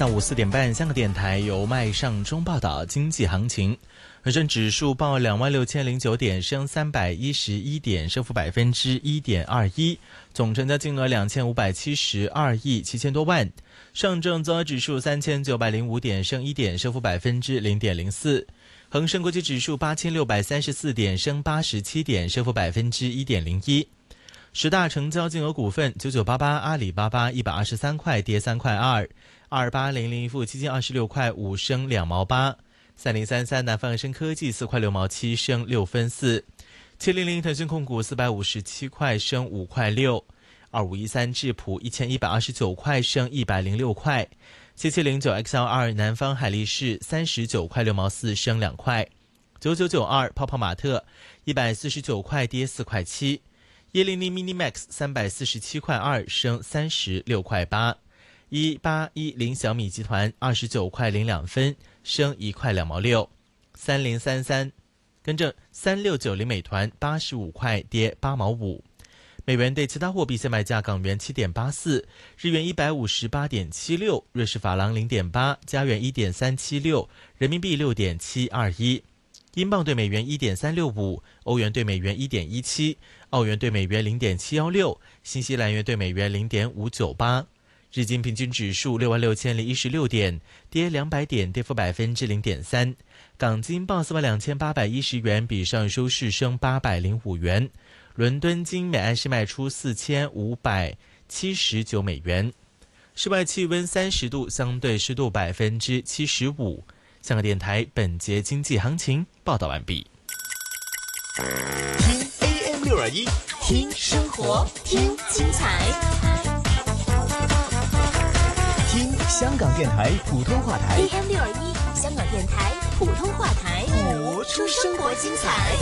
下午4点半，香港电台由麦尚中报道经济行情。恒生指数报26,009点，升311点，升幅1.21%，总成交金额2572亿7千多万。上证综合指数3905点，升1点，升幅0.04%。恒生国际指数8634点，升87点，升幅1.01%。十大成交金额股份：9988阿里巴巴123块，跌3块2；2800富基金26块5，升2毛8；3033南方恒生科技4块6毛7，升6分4；700腾讯控股457块，升5块6；2513智普1129块，升106块；7709 XL2 南方海力士39块6毛4，升2块；9992泡泡玛特149块，跌4块7；100 Minimax 347块2，升36块8；1810小米集团29块02分，升1块2毛6；3033跟着3690美团85块，跌8毛5。美元对其他货币现卖价：港元7.84，日元158.76，瑞士法郎0.8，加元1.376，人民币6.721。英镑对美元1.365，欧元对美元1.17，澳元对美元0.716，新西兰元对美元0.598。日经平均指数66,016点，跌200点，跌幅0.3%。港金报42,810元，比上收市升805元。伦敦金每安士卖出4,579美元。室外气温30度，相对湿度75%。香港电台本节经济行情报道完毕。 听 AM621，听生活，听精彩，听香港电台普通话台。 AM621，香港电台普通话台， 活出生活精彩。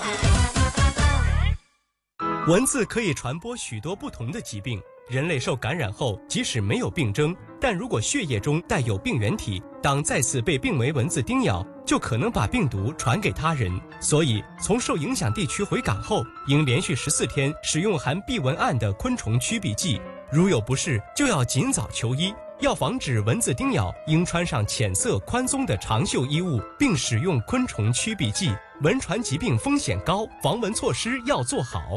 蚊子可以传播许多不同的疾病。人类受感染后，即使没有病征，但如果血液中带有病原体，当再次被病危蚊子叮咬，就可能把病毒传给他人。所以，从受影响地区回港后，应连续14天使用含避蚊胺的昆虫驱避剂。如有不适，就要尽早求医。要防止蚊子叮咬，应穿上浅色宽松的长袖衣物，并使用昆虫驱避剂。蚊传疾病风险高，防蚊措施要做好。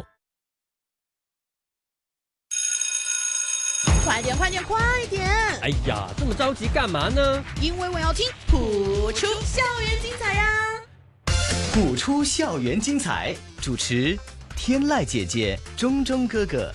快点快点快点！ 哎呀，这么着急干嘛呢？ 因为我要听谱出校园精彩呀！ 谱出校园精彩，主持天籁姐姐、钟钟哥哥。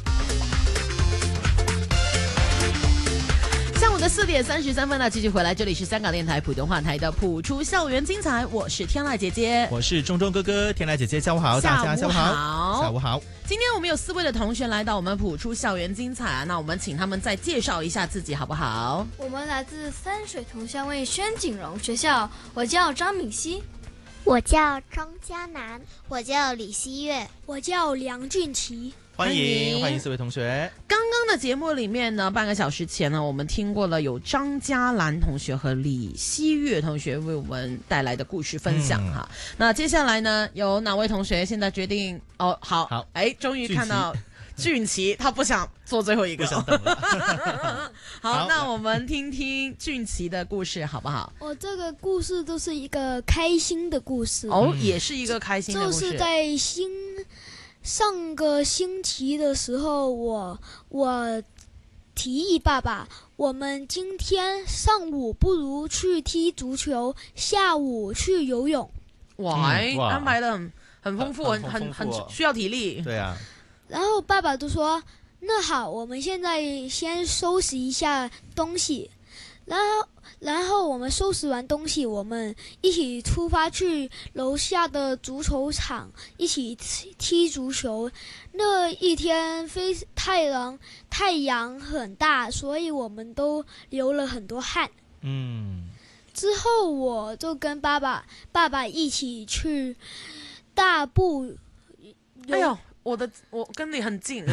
上午的4点33分呢，继续回来，这里是香港电台普通话台的谱出校园精彩，我是天籁姐姐， 我是钟钟哥哥。天籁姐姐下午好，大家下午好，下午好。 今天我们有4位的同学来到我们谱出校园精彩啊，那我们请他们再介绍一下自己好不好？ 我们来自三水同乡卫宣景荣学校，我叫张敏熙， 我叫张嘉楠，我叫李希月， 我叫梁俊奇。 欢迎4位同学。 刚刚的节目里面呢，半个小时前呢，我们听过了有张嘉兰同学和李希月同学为我们带来的故事分享哈。那接下来呢，有哪位同学现在决定？哦，好，哎，终于看到俊奇，他不想做最后一个， 不想等了。 好，那我们听听俊奇的故事好不好？ 我这个故事都是一个开心的故事哦，也是一个开心的故事。 就是在上个星期的时候，我提议爸爸，我们今天上午不如去踢足球，下午去游泳。 哇，安排的很丰富，很需要体力。 对啊。 然后爸爸就说：“那好，我们现在先收拾一下东西，然后我们收拾完东西，我们一起出发去楼下的足球场一起踢足球。那一天太阳很大，所以我们都流了很多汗。之后我就跟爸爸一起去大步。 哎呦，我跟你很近，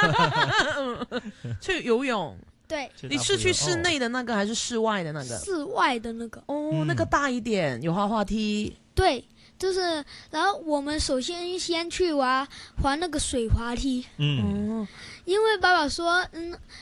去游泳。 对， 你是去室内的那个还是室外的那个？ 室外的那个。 哦，那个大一点，有滑梯。 对，就是，然后我们首先去滑那个水滑梯。因为爸爸说，